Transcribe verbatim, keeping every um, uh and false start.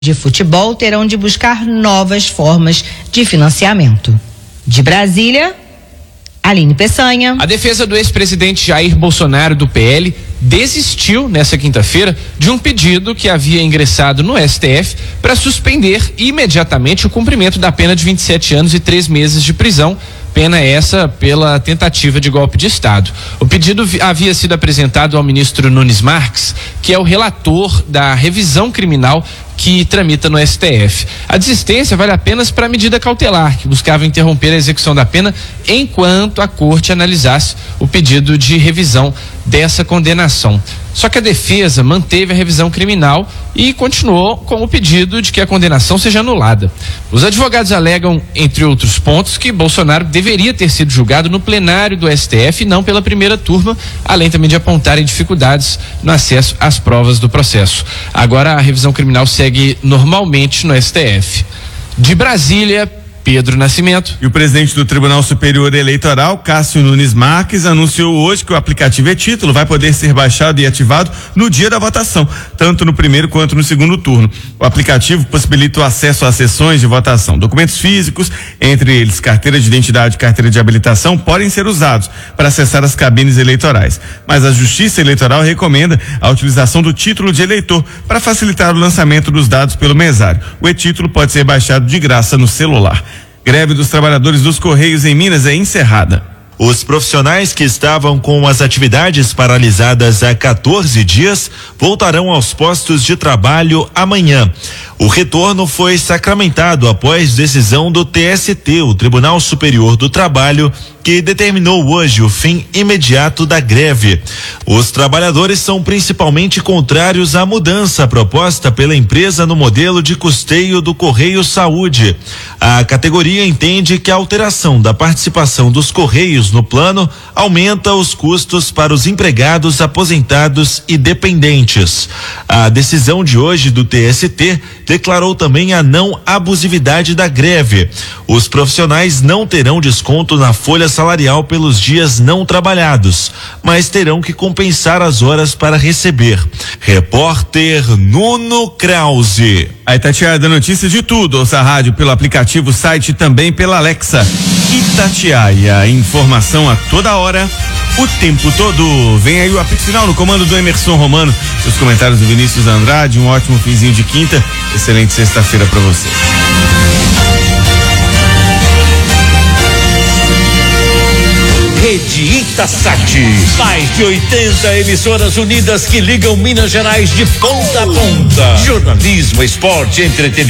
de futebol terão de buscar novas formas de financiamento. De Brasília, Aline Peçanha. A defesa do ex-presidente Jair Bolsonaro do P L desistiu nessa quinta-feira de um pedido que havia ingressado no S T F para suspender imediatamente o cumprimento da pena de vinte e sete anos e três meses de prisão. Pena essa pela tentativa de golpe de Estado. O pedido havia sido apresentado ao ministro Nunes Marques, que é o relator da revisão criminal que tramita no S T F. A desistência vale apenas para a medida cautelar, que buscava interromper a execução da pena enquanto a corte analisasse o pedido de revisão dessa condenação. Só que a defesa manteve a revisão criminal e continuou com o pedido de que a condenação seja anulada. Os advogados alegam, entre outros pontos, que Bolsonaro deveria ter sido julgado no plenário do S T F e não pela primeira turma, além também de apontarem dificuldades no acesso às provas do processo. Agora a revisão criminal segue normalmente no S T F. De Brasília, Pedro Nascimento. E o presidente do Tribunal Superior Eleitoral, Cássio Nunes Marques, anunciou hoje que o aplicativo e-Título vai poder ser baixado e ativado no dia da votação, tanto no primeiro quanto no segundo turno. O aplicativo possibilita o acesso às sessões de votação. Documentos físicos, entre eles carteira de identidade e carteira de habilitação, podem ser usados para acessar as cabines eleitorais. Mas a Justiça Eleitoral recomenda a utilização do título de eleitor para facilitar o lançamento dos dados pelo mesário. O e-Título pode ser baixado de graça no celular. Greve dos trabalhadores dos Correios em Minas é encerrada. Os profissionais que estavam com as atividades paralisadas há quatorze dias voltarão aos postos de trabalho amanhã. O retorno foi sacramentado após decisão do T S T, o Tribunal Superior do Trabalho, que determinou hoje o fim imediato da greve. Os trabalhadores são principalmente contrários à mudança proposta pela empresa no modelo de custeio do Correio Saúde. A categoria entende que a alteração da participação dos Correios no plano aumenta os custos para os empregados, aposentados e dependentes. A decisão de hoje do T S T declarou também a não abusividade da greve. Os profissionais não terão desconto na folha salarial pelos dias não trabalhados, mas terão que compensar as horas para receber. Repórter Nuno Krause. A Itatiaia notícia de tudo. Ouça a rádio pelo aplicativo, site e também pela Alexa. Itatiaia, informação a toda hora, o tempo todo. Vem aí o apito final no comando do Emerson Romano. Os comentários do Vinícius Andrade. Um ótimo finzinho de quinta. Excelente sexta-feira para você. Rede Itasat, mais de oitenta emissoras unidas que ligam Minas Gerais de ponta a ponta. Jornalismo, esporte, entretenimento.